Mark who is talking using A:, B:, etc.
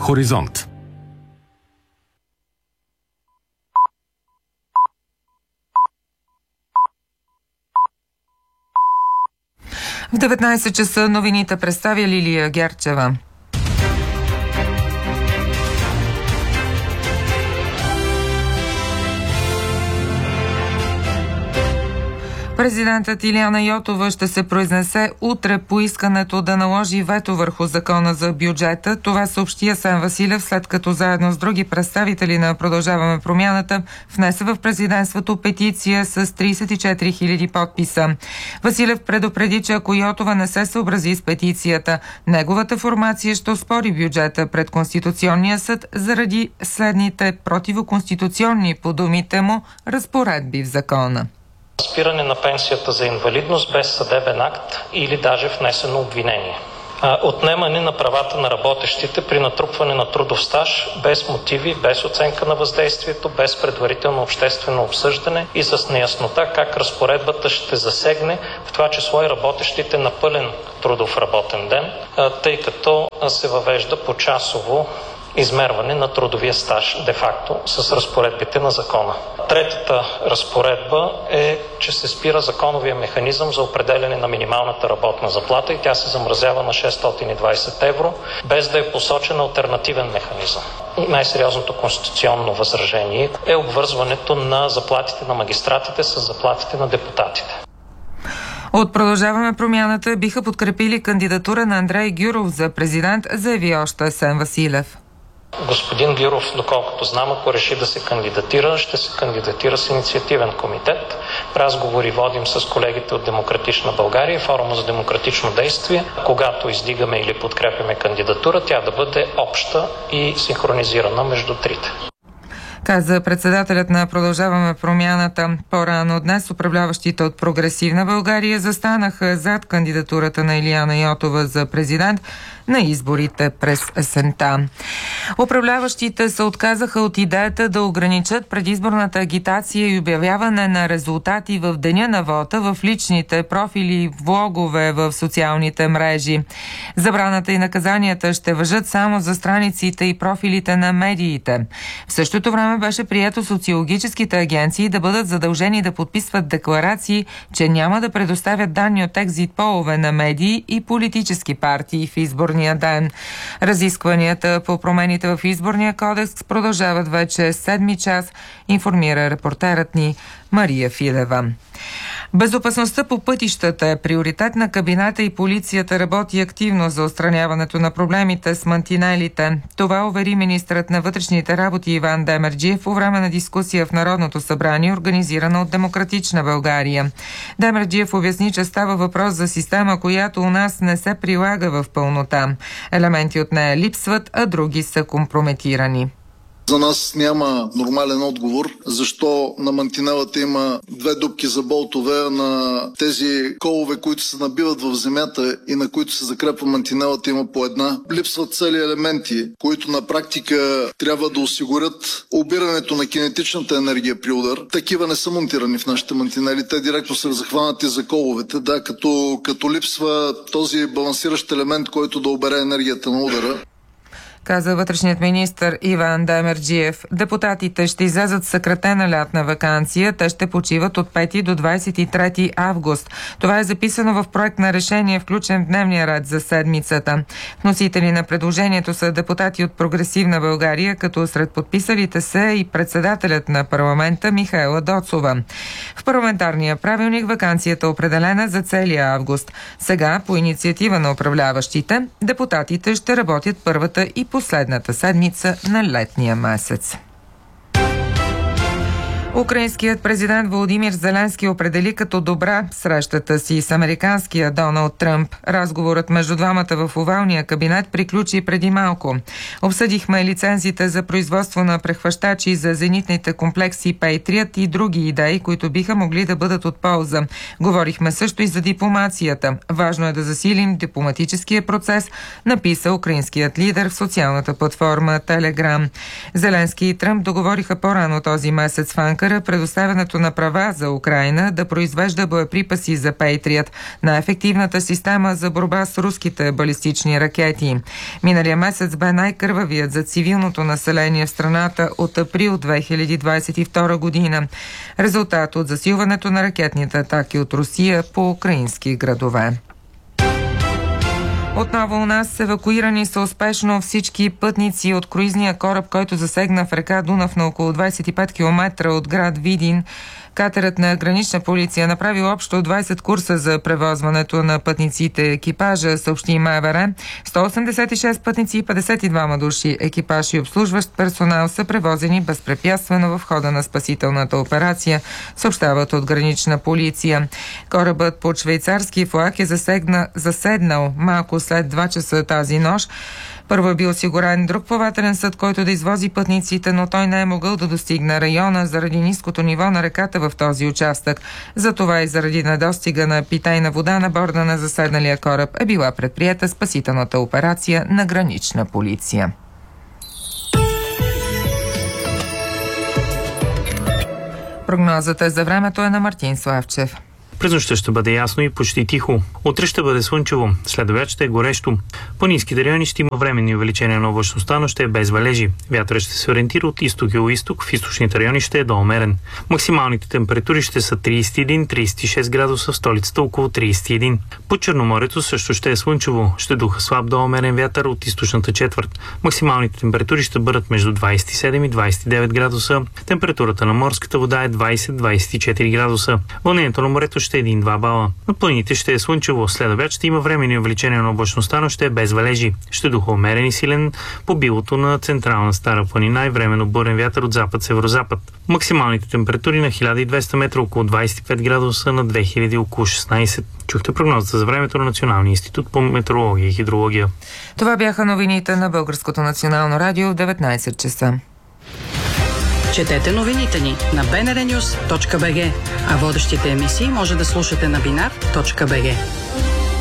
A: Хоризонт.
B: В 19 часа новините представя Лилия Герчева. Президентът Илияна Йотова ще се произнесе утре по искането да наложи вето върху закона за бюджета. Това съобщи Асен Василев, след като заедно с други представители на Продължаваме промяната внесе в президентството петиция с 34 000 подписа. Василев предупреди, че ако Йотова не се съобрази с петицията, неговата формация ще оспори бюджета пред Конституционния съд заради следните противоконституционни, по думите му, разпоредби в закона.
C: Спиране на пенсията за инвалидност без съдебен акт или даже внесено обвинение. Отнемане на правата на работещите при натрупване на трудов стаж без мотиви, без оценка на въздействието, без предварително обществено обсъждане и с неяснота как разпоредбата ще засегне, в това число и работещите на пълен трудов работен ден, тъй като се въвежда почасово измерване на трудовия стаж де-факто с разпоредбите на закона. Третата разпоредба е, че се спира законовия механизъм за определяне на минималната работна заплата и тя се замразява на 620 евро, без да е посочен алтернативен механизъм. Най-сериозното конституционно възражение е обвързването на заплатите на магистратите с заплатите на депутатите.
B: От Продължаваме промяната биха подкрепили кандидатура на Андрей Гюров за президент, заяви още Асен Василев.
C: Господин Гюров, доколкото знам, ако реши да се кандидатира, ще се кандидатира с инициативен комитет. Разговори водим с колегите от Демократична България и Форума за демократично действие. Когато издигаме или подкрепяме кандидатура, тя да бъде обща и синхронизирана между трите.
B: Каза председателят на Продължаваме промяната. По-рано днес управляващите от Прогресивна България застанаха зад кандидатурата на Илияна Йотова за президент на изборите през есента. Управляващите се отказаха от идеята да ограничат предизборната агитация и обявяване на резултати в деня на вота в личните профили и влогове в социалните мрежи. Забраната и наказанията ще важат само за страниците и профилите на медиите. В същото време беше прието социологическите агенции да бъдат задължени да подписват декларации, че няма да предоставят данни от екзит полове на медии и политически партии в изборния ден. Разискванията по промените в изборния кодекс продължават вече седми час, информира репортерът ни Мария Филева. Безопасността по пътищата е приоритет на кабинета и полицията работи активно за отстраняването на проблемите с мантинелите. Това увери министърът на вътрешните работи Иван Демерджиев по време на дискусия в Народното събрание, организирана от Демократична България. Демерджиев обясни, че става въпрос за система, която у нас не се прилага в пълнота. Елементи от нея липсват, а други са компрометирани.
D: За нас няма нормален отговор, защо на мантинелата има две дупки за болтове, а на тези колове, които се набиват в земята и на които се закрепва мантинелата, има по една. Липсват цели елементи, които на практика трябва да осигурят обирането на кинетичната енергия при удар. Такива не са монтирани в нашите мантинели, те директно са захванати за коловете, да, като липсва този балансиращ елемент, който да обере енергията на удара.
B: Каза вътрешният министър Иван Демерджиев. Депутатите ще излязат в съкратена лятна ваканция. Те ще почиват от 5 до 23 август. Това е записано в проект на решение, включен в дневния ред за седмицата. Вносители на предложението са депутати от Прогресивна България, като сред подписалите се и председателят на парламента Михаела Доцова. В парламентарния правилник ваканцията е определена за целия август. Сега, по инициатива на управляващите, депутатите ще работят първата и последната седмица на летния месец. Украинският президент Володимир Зеленски определи като добра срещата си с американския Доналд Тръмп. Разговорът между двамата в овалния кабинет приключи преди малко. Обсъдихме лицензите за производство на прехващачи за зенитните комплекси Пейтриът и други идеи, които биха могли да бъдат от полза. Говорихме също и за дипломацията. Важно е да засилим дипломатическия процес, написа украинският лидер в социалната платформа Телеграм. Зеленски и Тръмп договориха по-рано този месец в Анкара Анкара предоставянето на права за Украйна да произвежда боеприпаси за Пейтрият на ефективната система за борба с руските балистични ракети. Миналия месец бе най-кървавият за цивилното население в страната от април 2022 година. Резултат от засилването на ракетните атаки от Русия по украински градове. Отново у нас евакуирани са успешно всички пътници от круизния кораб, който засегна в река Дунав на около 25 км от град Видин. Катерът на гранична полиция направи общо 20 курса за превозването на пътниците екипажа, съобщи МВР. 186 пътници и 52 души екипаж и обслужващ персонал са превозени безпрепятствено в хода на спасителната операция, съобщават от гранична полиция. Корабът под швейцарски флаг е заседнал малко след 2 часа тази нощ. Първо е бил осигурен друг плавателен съд, който да извози пътниците, но той не е могъл да достигне района заради ниското ниво на реката в този участък. Затова и заради недостига на питейна вода на борда на заседналия кораб е била предприета спасителната операция на гранична полиция. Прогнозата за времето е на Мартин Славчев.
A: През нощта ще бъде ясно и почти тихо. Утре ще бъде слънчево, след обяд ще е горещо. По ниските райони ще има временни увеличения на облачността, но ще е без валежи. Вятърът ще се ориентира от изток и югоизток, в източните райони ще е доумерен. Максималните температури ще са 31-36 градуса, в столицата около 31. По Черноморието също ще е слънчево, ще духа слаб доумерен вятър от източната четвърт. Максималните температури ще бъдат между 27 и 29 градуса. Температурата на морската вода е 20-24 градуса. Вълнението на морето ще е 1-2 бала. На планините ще е слънчево. След обяд ще има временни увеличения на облачността, но ще е без валежи. Ще духа умерен и силен по билото на централна Стара планина и временно бурен вятър от запад-северозапад. Максималните температури на 1200 метра около 25 градуса, на 2000 около 16. Чухте прогнозата за времето на Националния институт по метеорология и хидрология.
B: Това бяха новините на Българското национално радио в 19 часа.
E: Четете новините ни на bnrnews.bg, а водещите емисии може да слушате на binar.bg.